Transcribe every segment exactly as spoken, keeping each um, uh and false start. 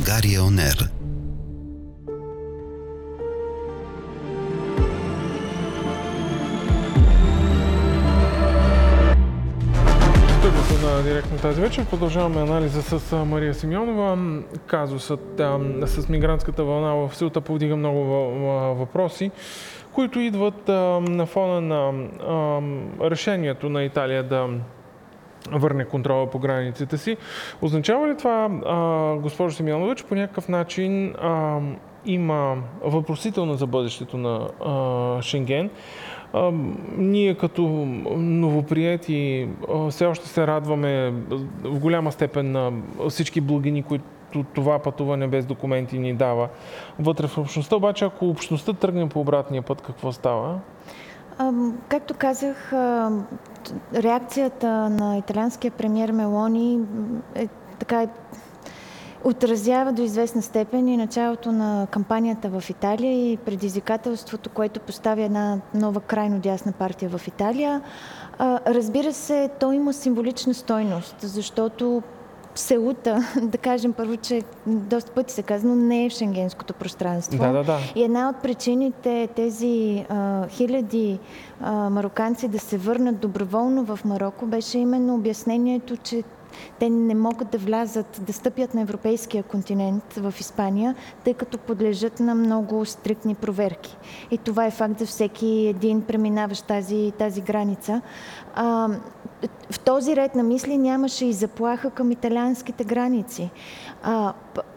България он ер. На директно тази вечер продължаваме анализа с Мария Симеонова. Казусът а, с мигрантската вълна в Силта повдига много въпроси, които идват а, на фона на а, решението на Италия да върне контрола по границите си. Означава ли това, а, госпожо Симеонова, че по някакъв начин а, има въпросително за бъдещето на а, Шенген? А, ние като новоприети все още се радваме в голяма степен на всички благини, които това пътуване без документи ни дава вътре в общността. Обаче, ако общността тръгне по обратния път, какво става? А, както казах, реакцията на италианския премиер Мелони е така отразява до известна степен и началото на кампанията в Италия и предизвикателството, което поставя една нова крайно дясна партия в Италия. Разбира се, то има символична стойност, защото Сеута, да кажем първо, че доста пъти се казано, не е в шенгенското пространство. Да, да, да. И една от причините тези а, хиляди а, мароканци да се върнат доброволно в Мароко беше именно обяснението, че те не могат да влязат, да стъпят на европейския континент в Испания, тъй като подлежат на много стриктни проверки. И това е факт за всеки един преминаващ тази, тази граница. А, в този ред на мисли нямаше и заплаха към италианските граници. А,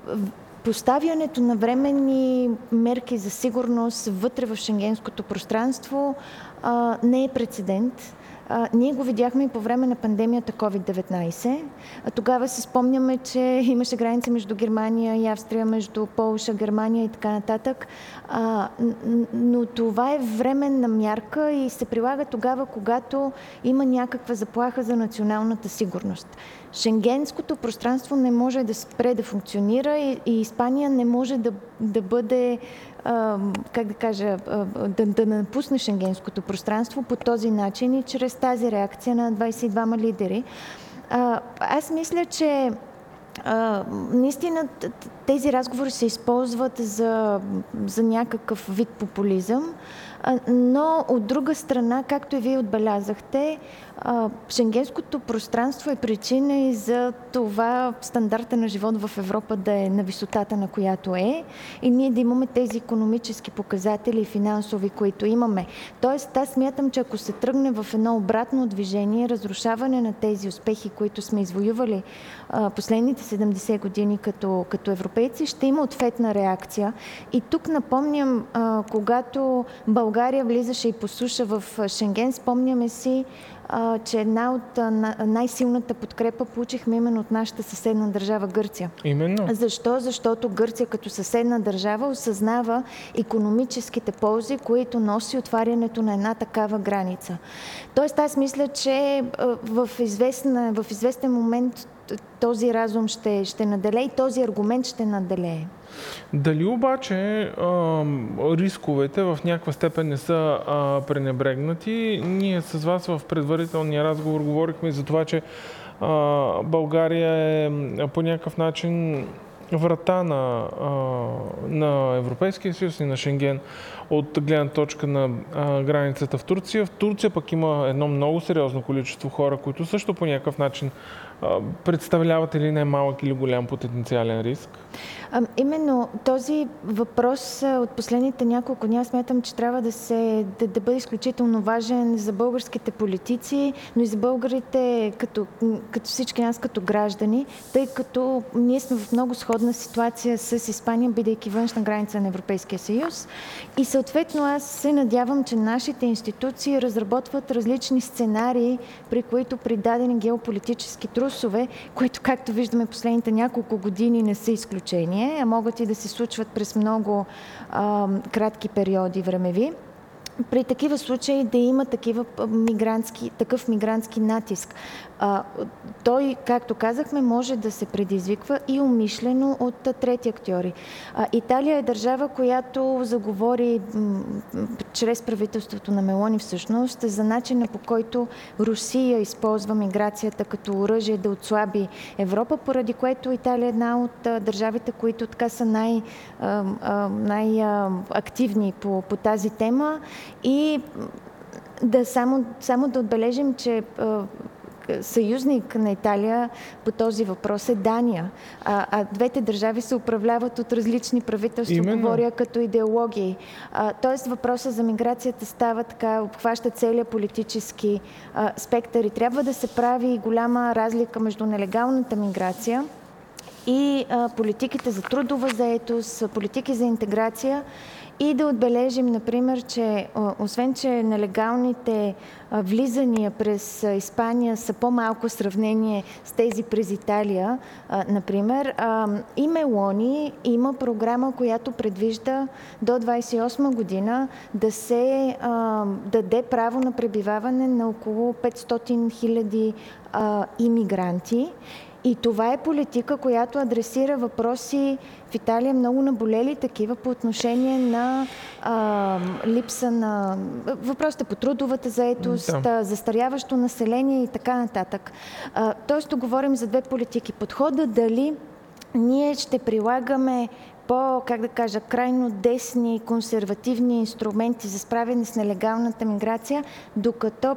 Поставянето на временни мерки за сигурност вътре в шенгенското пространство а, не е прецедент. А, ние го видяхме и по време на пандемията ковид деветнайсет. А, тогава си спомняме, че имаше граница между Германия и Австрия, между Полша, Германия и така нататък. А, но това е временна мярка и се прилага тогава, когато има някаква заплаха за националната сигурност. Шенгенското пространство не може да спре да функционира и, и Испания не може да, да бъде, а, как да кажа, а, да, да напусне шенгенското пространство по този начин и чрез тази реакция на двайсет и двама лидери. А, аз мисля, че а, наистина тези разговори се използват за, за някакъв вид популизъм, а, но от друга страна, както и вие отбелязахте, а, шенгенското пространство е причина и за това стандарта на живот в Европа да е на висотата, на която е, и ние да имаме тези икономически показатели и финансови, които имаме. Тоест, аз смятам, че ако се тръгне в едно обратно движение, разрушаване на тези успехи, които сме извоювали а, последните седемдесет години като, като европейци, ще има ответна реакция. И тук напомням, а, когато България влизаше и по суша в Шенген, спомняме си, а, че една от а, най-силната подкрепа получихме именно от нашата съседна държава Гърция. Именно. Защо? Защото Гърция като съседна държава осъзнава икономическите ползи, които носи отварянето на една такава граница. Тоест аз мисля, че в, известна, в известен момент този разум ще, ще наделее и този аргумент ще наделее. Дали обаче а, рисковете в някаква степен не са а, пренебрегнати? Ние с вас в предварителния разговор говорихме за това, че а, България е по някакъв начин врата на, а, на Европейския съюз и на Шенген от гледна точка на а, границата в Турция. В Турция пък има едно много сериозно количество хора, които също по някакъв начин а, представляват или не малък или голям потенциален риск. А, именно този въпрос от последните няколко дни, аз смятам, че трябва да, се, да, да бъде изключително важен за българските политици, но и за българите като, като всички нас като граждани, тъй като ние сме в много сходна ситуация с Испания, бидейки външна граница на Европейския съюз. И съответно аз се надявам, че нашите институции разработват различни сценарии, при които при дадени геополитически трусове, които, както виждаме последните няколко години, не са изключение, а могат и да се случват през много а, кратки периоди времеви. При такива случаи да има такива мигрантски, такъв мигрантски натиск. А, той, както казахме, може да се предизвиква и умишлено от трети актьори. А, Италия е държава, която заговори м- чрез правителството на Мелони всъщност за начина, по който Русия използва миграцията като оръжие да отслаби Европа, поради което Италия е една от а, държавите, които така са най, а, а, най-активни по, по тази тема. И да само, само да отбележим, че а, съюзник на Италия по този въпрос е Дания. А, а двете държави се управляват от различни правителства, Именно. говоря като идеологии. А, тоест въпросът за миграцията става така, обхваща целият политически а, спектър и трябва да се прави голяма разлика между нелегалната миграция и а, политиките за трудова заетост, политики за интеграция. И да отбележим, например, че освен, че нелегалните влизания през Испания са по-малко в сравнение с тези през Италия, например, и Мелони има програма, която предвижда до двадесет и осма година да се даде право на пребиваване на около петстотин хиляди имигранти. И това е политика, която адресира въпроси в Италия много наболели такива по отношение на а, липса на въпросите по трудовата заетост, да. застаряващо население и така нататък. А, тоест, говорим за две политики. Подхода дали ние ще прилагаме по, как да кажа, крайно десни консервативни инструменти за справяне с нелегалната миграция, докато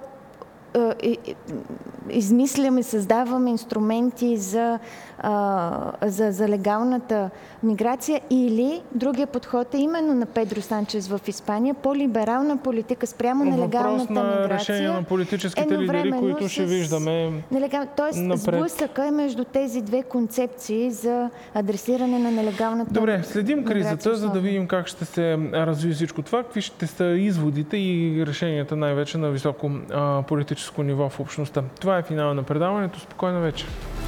измисляме, създаваме инструменти за, а, за, за легалната миграция, или другия подход е именно на Педро Санчес в Испания, по-либерална политика спрямо нелегалната на миграция. Решение на политическите лидери, които ще виждаме нелегал... Тоест, напред. Сблъсъка е между тези две концепции за адресиране на нелегалната Добре, миграция. следим кризата, за да видим как ще се развие всичко това, какви ще са изводите и решенията най-вече на високо а, политическо ниво в общността. Това е финала на предаването. Спокойна вечер!